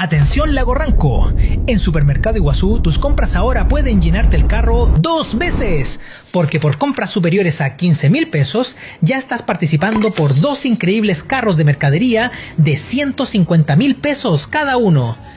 Atención Lago Ranco, en Supermercado Iguazú tus compras ahora pueden llenarte el carro 2 veces, porque por compras superiores a 15,000 pesos ya estás participando por 2 increíbles carros de mercadería de 150,000 pesos cada uno.